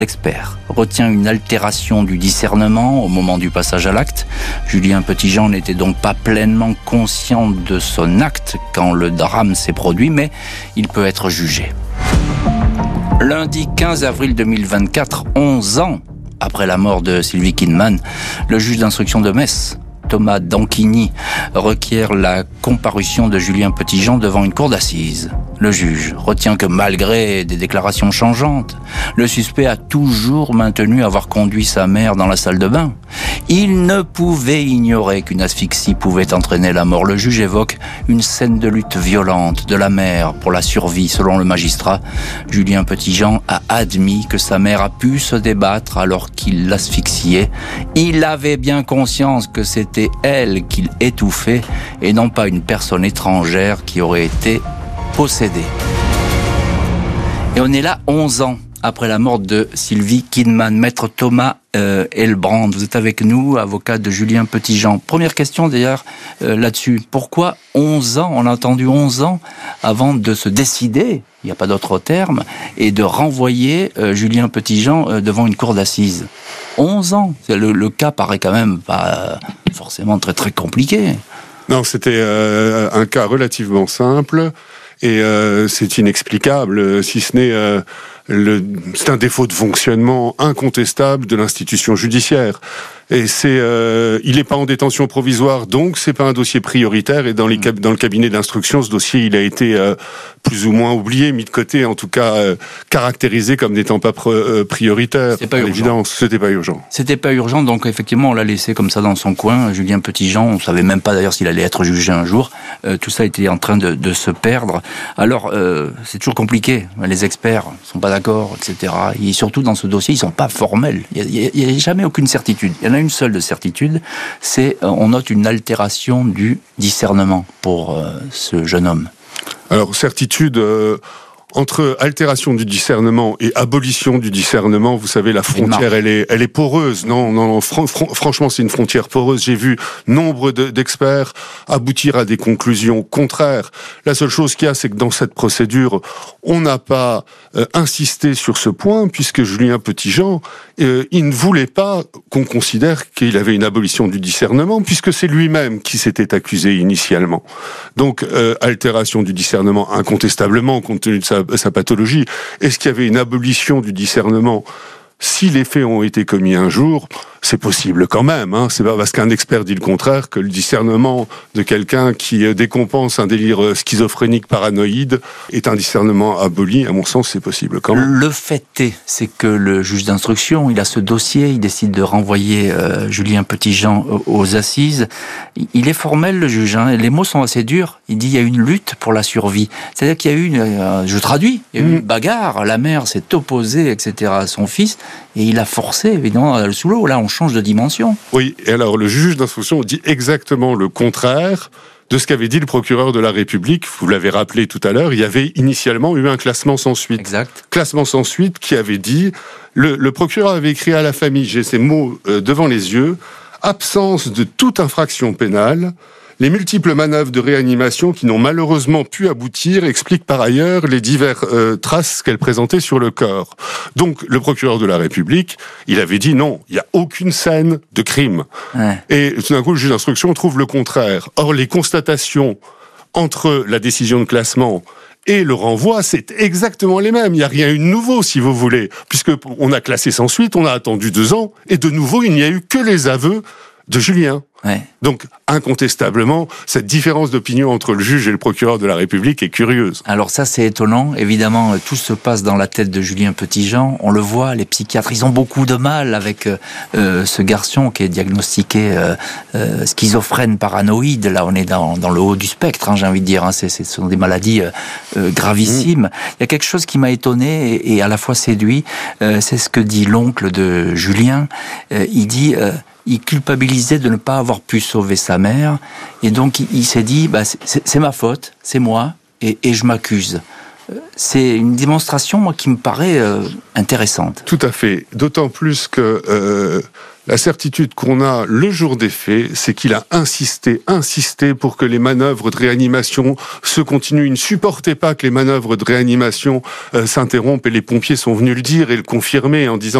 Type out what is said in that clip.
L'expert retient une altération du discernement au moment du passage à l'acte. Julien Petitjean n'était donc pas pleinement conscient de son acte quand le drame s'est produit, mais il peut être jugé. Lundi 15 avril 2024, 11 ans après la mort de Sylvie Kidman, le juge d'instruction de Metz, Thomas Danquigny, requiert la comparution de Julien Petitjean devant une cour d'assises. Le juge retient que malgré des déclarations changeantes, le suspect a toujours maintenu avoir conduit sa mère dans la salle de bain. Il ne pouvait ignorer qu'une asphyxie pouvait entraîner la mort. Le juge évoque une scène de lutte violente de la mère pour la survie. Selon le magistrat, Julien Petitjean a admis que sa mère a pu se débattre alors qu'il l'asphyxiait. Il avait bien conscience que c'était elle qu'il étouffait et non pas une personne étrangère qui aurait été possédée. Et on est là 11 ans après la mort de Sylvie Kidman. Maître Thomas Elbrand, vous êtes avec nous, avocat de Julien Petitjean. Première question d'ailleurs là-dessus. Pourquoi 11 ans, on a entendu 11 ans avant de se décider, il n'y a pas d'autre terme, et de renvoyer Julien Petitjean devant une cour d'assises? 11 ans, le cas paraît quand même pas forcément très très compliqué. Non, c'était un cas relativement simple et c'est inexplicable, si ce n'est c'est un défaut de fonctionnement incontestable de l'institution judiciaire. Et il n'est pas en détention provisoire, donc c'est pas un dossier prioritaire. Et dans le cabinet d'instruction, ce dossier, il a été plus ou moins oublié, mis de côté, en tout cas caractérisé comme n'étant pas prioritaire. C'était pas urgent. L'évidence, c'était pas urgent. C'était pas urgent, donc effectivement, on l'a laissé comme ça dans son coin. Julien Petitjean, on savait même pas d'ailleurs s'il allait être jugé un jour. Tout ça était en train de se perdre. Alors, c'est toujours compliqué. Les experts sont pas d'accord, etc. Et surtout dans ce dossier, ils sont pas formels. Il y a jamais aucune certitude. Il y en a une seule de certitude, c'est on note une altération du discernement pour ce jeune homme. Alors, certitude, entre altération du discernement et abolition du discernement, vous savez, la frontière, elle est poreuse. Non, franchement, c'est une frontière poreuse. J'ai vu nombre d'experts aboutir à des conclusions contraires. La seule chose qu'il y a, c'est que dans cette procédure, on n'a pas insisté sur ce point, puisque Julien Petitjean, il ne voulait pas qu'on considère qu'il avait une abolition du discernement, puisque c'est lui-même qui s'était accusé initialement. Donc, altération du discernement, incontestablement, compte tenu de sa pathologie. Est-ce qu'il y avait une abolition du discernement? Si les faits ont été commis un jour, c'est possible quand même. C'est pas parce qu'un expert dit le contraire que le discernement de quelqu'un qui décompense un délire schizophrénique paranoïde est un discernement aboli. À mon sens, c'est possible quand même. Le fait est, c'est que le juge d'instruction, il a ce dossier, il décide de renvoyer Julien Petitjean aux assises. Il est formel, le juge. Les mots sont assez durs. Il dit il y a une lutte pour la survie. C'est-à-dire qu'il y a eu je traduis, il y a eu une bagarre. La mère s'est opposée, etc. à son fils. Et il a forcé, évidemment, sous l'eau. Là, on change de dimension. Oui, et alors le juge d'instruction dit exactement le contraire de ce qu'avait dit le procureur de la République. Vous l'avez rappelé tout à l'heure, il y avait initialement eu un classement sans suite. Exact. Classement sans suite qui avait dit, le procureur avait écrit à la famille, j'ai ces mots devant les yeux, absence de toute infraction pénale. Les multiples manœuvres de réanimation qui n'ont malheureusement pu aboutir expliquent par ailleurs les diverses traces qu'elle présentait sur le corps. Donc, le procureur de la République, il avait dit non, il n'y a aucune scène de crime. Ouais. Et tout d'un coup, le juge d'instruction trouve le contraire. Or, les constatations entre la décision de classement et le renvoi, c'est exactement les mêmes. Il n'y a rien eu de nouveau, si vous voulez, puisque on a classé sans suite, on a attendu 2 ans, et de nouveau, il n'y a eu que les aveux de Julien. Ouais. Donc, incontestablement, cette différence d'opinion entre le juge et le procureur de la République est curieuse. Alors ça, c'est étonnant. Évidemment, tout se passe dans la tête de Julien Petitjean. On le voit, les psychiatres, ils ont beaucoup de mal avec ce garçon qui est diagnostiqué schizophrène paranoïde. Là, on est dans le haut du spectre, j'ai envie de dire. Ce sont des maladies gravissimes. Il y a quelque chose qui m'a étonné et à la fois séduit. C'est ce que dit l'oncle de Julien. Il dit... il culpabilisait de ne pas avoir pu sauver sa mère, et donc il s'est dit c'est ma faute, c'est moi, et je m'accuse. c'est une démonstration, moi, qui me paraît intéressante. Tout à fait. D'autant plus que la certitude qu'on a le jour des faits, c'est qu'il a insisté pour que les manœuvres de réanimation se continuent. Il ne supportait pas que les manœuvres de réanimation s'interrompent, et les pompiers sont venus le dire et le confirmer en disant